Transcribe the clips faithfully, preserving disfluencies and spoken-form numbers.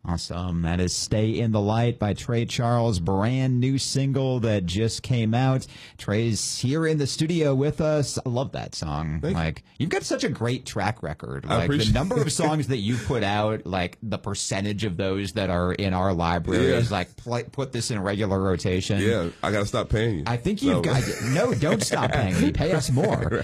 Awesome. That is Stay in the Light by Trey Charles, brand new single that just came out. Trey's here in the studio with us. I love that song. Thank like, you. You've got such a great track record. I Like, the appreciate number of songs that you put out, like, the percentage of those that are in our library Yeah. is like, pl- put this in regular rotation. Yeah, I got to stop paying you. I think you've So- got, no, don't stop paying me. Pay us more.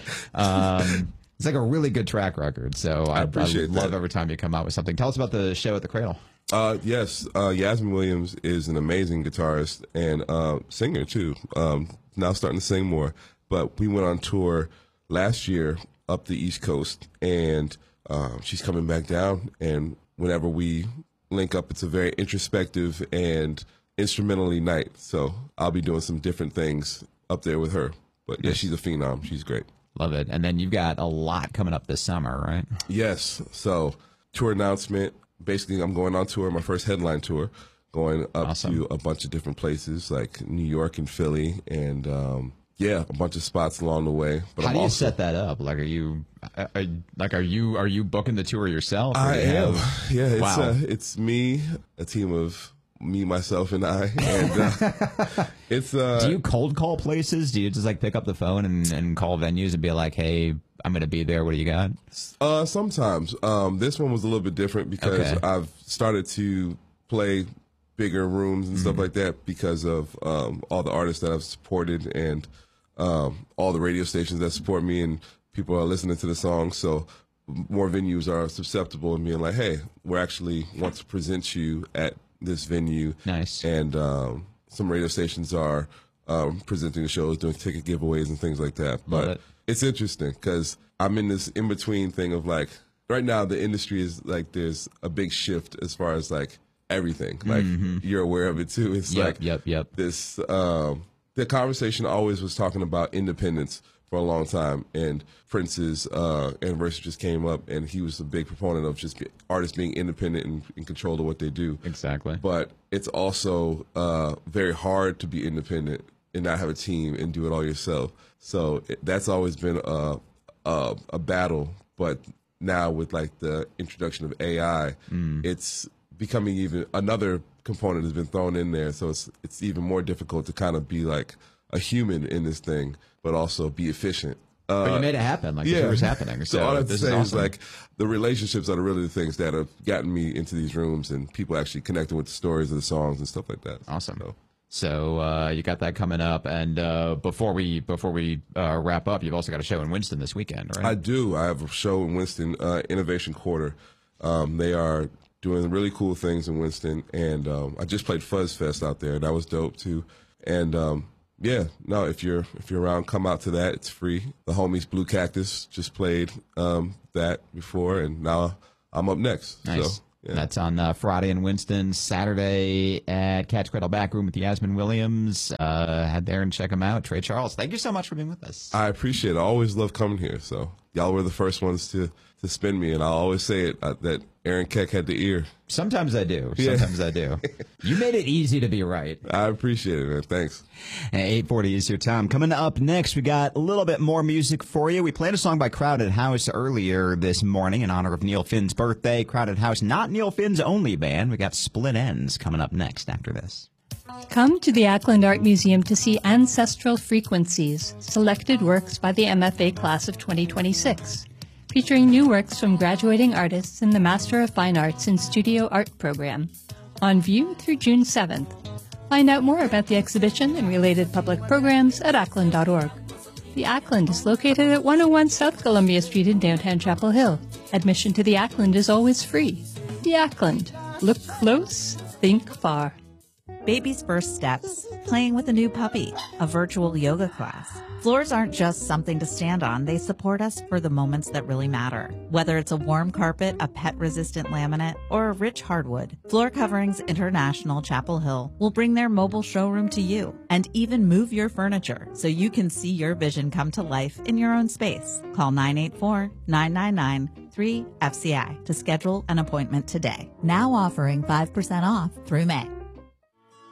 Um, it's like a really good track record. So I, I appreciate I love that. every time you come out with something. Tell us about the show at the Cradle. Uh, yes, uh, Yasmin Williams is an amazing guitarist and uh, singer too. Um, now starting to sing more. But we went on tour last year up the East Coast, and uh, she's coming back down. And whenever we link up, it's a very introspective and instrumentally night. So I'll be doing some different things up there with her. But yeah, she's a phenom. She's great. Love it. And then you've got a lot coming up this summer, right? Yes. So tour announcement. Basically, I'm going on tour, my first headline tour, going up Awesome. to a bunch of different places like New York and Philly, and um, yeah, a bunch of spots along the way. But How I'm do you also, set that up? Like, are you, are, like, are you, are you booking the tour yourself? or I do you am. have- Yeah, it's Wow. uh, it's me, a team of me, myself, and I, and uh, it's. Uh, Do you cold call places? Do you just like pick up the phone and, and call venues and be like, hey, I'm going to be there. What do you got? Uh, sometimes. Um, this one was a little bit different because Okay. I've started to play bigger rooms and Mm-hmm. stuff like that because of um, all the artists that I've supported and um, all the radio stations that support me, and people are listening to the songs. So more venues are susceptible and being like, hey, we actually want to present you at this venue. Nice. And um, some radio stations are um, presenting the shows, doing ticket giveaways and things like that. Love But it. it's interesting because I'm in this in between thing of like, right now the industry is like, there's a big shift as far as like everything. Like you're aware of it too. It's Yep, like yep, yep. this. Um, the conversation always was talking about independence for a long time, and Prince's uh, anniversary just came up, and he was a big proponent of just be, artists being independent and in control of what they do. Exactly. But it's also uh, very hard to be independent and not have a team and do it all yourself. So it, that's always been a, a a battle. But now with like the introduction of A I, it's becoming even another component has been thrown in there. So it's it's even more difficult to kind of be like a human in this thing, but also be efficient. Uh, But you made it happen. Like, the tour is happening. So, so all I have to this say is is, awesome. like, the relationships are really the things that have gotten me into these rooms, and people actually connecting with the stories of the songs and stuff like that. Awesome. So, So uh, you got that coming up, and uh, before we before we uh, wrap up, you've also got a show in Winston this weekend, right? I do. I have a show in Winston, uh, Innovation Quarter. Um, they are doing really cool things in Winston, and um, I just played Fuzz Fest out there. That was dope too. And um, yeah, no, if you're if you're around, come out to that. It's free. The homies Blue Cactus just played um, that before, and now I'm up next. Nice. So, yeah. That's on uh, Friday in Winston, Saturday at Cat's Cradle Back Room with Yasmin Williams. Uh, head there and check them out. Trey Charles, thank you so much for being with us. I appreciate it. I always love coming here. So y'all were the first ones to to spin me, and I'll always say it uh, that Aaron Keck had the ear. Sometimes I do. Yeah. Sometimes I do. You made it easy to be right. I appreciate it, man. Thanks. eight forty is your time. Coming up next, we got a little bit more music for you. We played a song by Crowded House earlier this morning in honor of Neil Finn's birthday. Crowded House, not Neil Finn's only band. We got Split Ends coming up next after this. Come to the Ackland Art Museum to see Ancestral Frequencies, selected works by the M F A class of twenty twenty-six, featuring new works from graduating artists in the Master of Fine Arts in Studio Art program. On view through June seventh. Find out more about the exhibition and related public programs at ackland dot org. The Ackland is located at one oh one South Columbia Street in downtown Chapel Hill. Admission to the Ackland is always free. The Ackland. Look close, think far. Baby's first steps, playing with a new puppy, a virtual yoga class. Floors aren't just something to stand on. They support us for the moments that really matter. Whether it's a warm carpet, a pet-resistant laminate, or a rich hardwood, Floor Coverings International Chapel Hill will bring their mobile showroom to you and even move your furniture so you can see your vision come to life in your own space. Call nine eight four, nine nine nine, three F C I to schedule an appointment today. Now offering five percent off through May.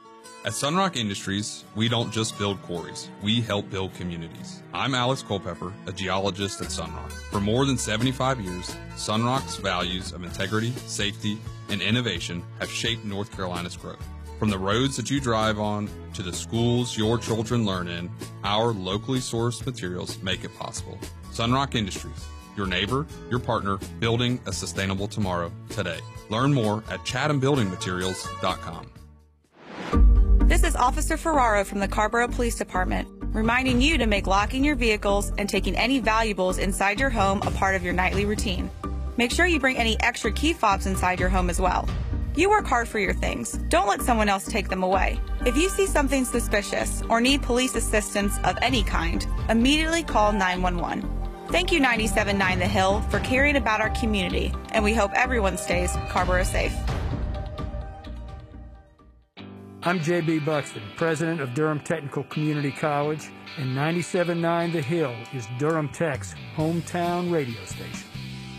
At Sunrock Industries, we don't just build quarries, we help build communities. I'm Alex Culpepper, a geologist at Sunrock. For more than seventy-five years, Sunrock's values of integrity, safety, and innovation have shaped North Carolina's growth. From the roads that you drive on to the schools your children learn in, our locally sourced materials make it possible. Sunrock Industries, your neighbor, your partner, building a sustainable tomorrow today. Learn more at chatham building materials dot com. This is Officer Ferraro from the Carborough Police Department, reminding you to make locking your vehicles and taking any valuables inside your home a part of your nightly routine. Make sure you bring any extra key fobs inside your home as well. You work hard for your things. Don't let someone else take them away. If you see something suspicious or need police assistance of any kind, immediately call nine one one. Thank you ninety-seven point nine The Hill for caring about our community, and we hope everyone stays Carborough safe. I'm J B Buxton, president of Durham Technical Community College, and ninety-seven point nine The Hill is Durham Tech's hometown radio station.